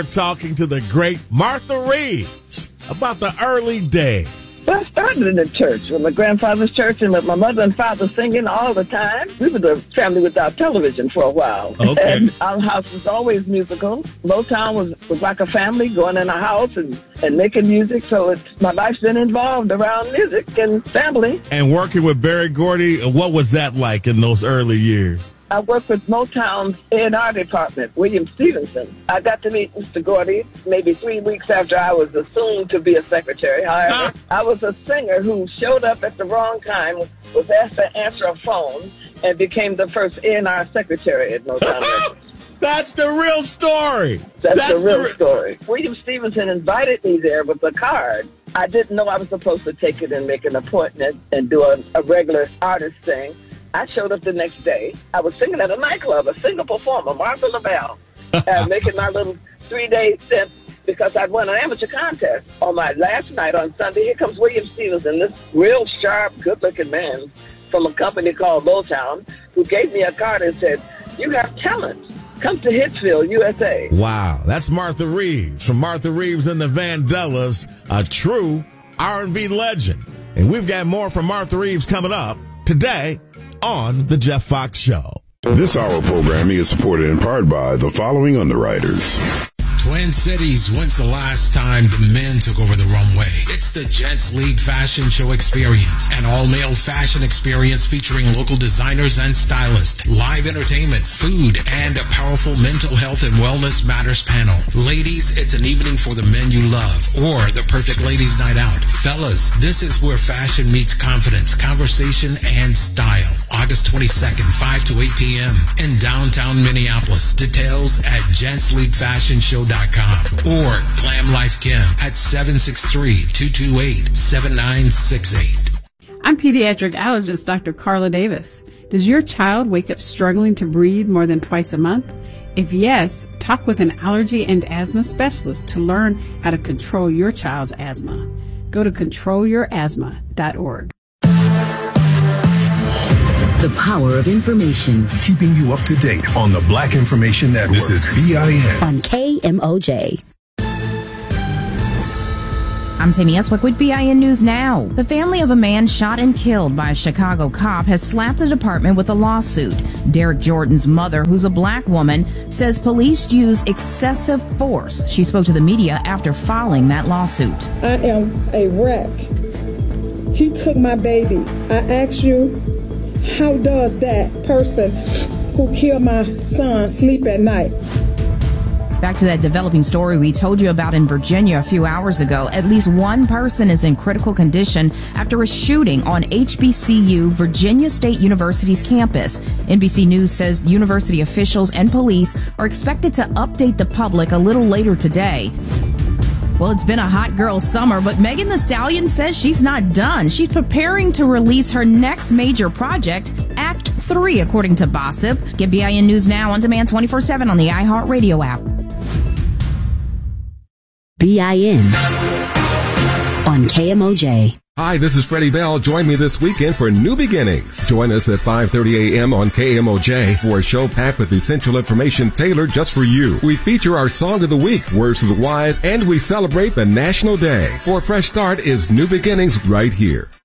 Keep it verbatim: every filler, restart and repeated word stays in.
Talking to the great Martha Reeves about the early days. Well, I started in the church with my grandfather's church and with my mother and father singing all the time. We were the family without television for a while. Okay. And our house was always musical. Motown was, was like a family going in a house and, and making music. So it's, my life's been involved around music and family. And working with Berry Gordy, what was that like in those early years? I worked with Motown's A and R department, William Stevenson. I got to meet Mister Gordy maybe three weeks after I was assumed to be a secretary. However, I was a singer who showed up at the wrong time, was asked to answer a phone, and became the first A and R secretary at Motown Records. That's the real story. That's, That's the real the re- story. William Stevenson invited me there with a card. I didn't know I was supposed to take it and make an appointment and do a, a regular artist thing. I showed up the next day. I was singing at a nightclub, a single performer, Martha LaBelle, uh, making my little three-day stint because I'd won an amateur contest. On my last night on Sunday, here comes William Stevenson, this real sharp, good-looking man from a company called Motown, who gave me a card and said, "You have talent. Come to Hitsville, U S A." Wow, that's Martha Reeves from Martha Reeves and the Vandellas, a true R and B legend. And we've got more from Martha Reeves coming up today on The Jeff Fox Show. This hour of programming is supported in part by the following underwriters. Twin Cities, when's the last time the men took over the runway? It's the Gents League Fashion Show Experience, an all-male fashion experience featuring local designers and stylists, live entertainment, food, and a powerful mental health and wellness matters panel. Ladies, it's an evening for the men you love, or the perfect ladies' night out. Fellas, this is where fashion meets confidence, conversation, and style. August twenty-second, five to eight p.m. in downtown Minneapolis. Details at gents league fashion show dot com or Glam Life Kim at seven six three, two two eight, seven nine six eight. I'm pediatric allergist Doctor Carla Davis. Does your child wake up struggling to breathe more than twice a month? If yes, talk with an allergy and asthma specialist to learn how to control your child's asthma. Go to control your asthma dot org. The power of information. Keeping you up to date on the Black Information Network. This is B I N. On K M O J. I'm Tammy Eswick with B I N News Now. The family of a man shot and killed by a Chicago cop has slapped the department with a lawsuit. Derek Jordan's mother, who's a black woman, says police use excessive force. She spoke to the media after filing that lawsuit. I am a wreck. He took my baby. I ask you, how does that person who killed my son sleep at night? Back to that developing story we told you about in Virginia a few hours ago. At least one person is in critical condition after a shooting on H B C U, Virginia State University's campus. N B C News says university officials and police are expected to update the public a little later today. Well, it's been a hot girl summer, but Megan Thee Stallion says she's not done. She's preparing to release her next major project, Act three, according to Gossip. Get B I N News Now on demand twenty-four seven on the iHeartRadio app. B I N on K M O J. Hi, this is Freddie Bell. Join me this weekend for New Beginnings. Join us at five thirty a.m. on K M O J for a show packed with essential information tailored just for you. We feature our Song of the Week, Words of the Wise, and we celebrate the National Day. For a fresh start is New Beginnings right here.